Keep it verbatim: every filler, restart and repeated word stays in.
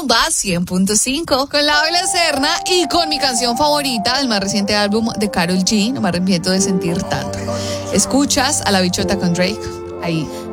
Rumba cien punto cinco con Laura Serna y con mi canción favorita del más reciente álbum de Karol G, No me arrepiento de sentir tanto. Escuchas a La Bichota con Drake. Ahí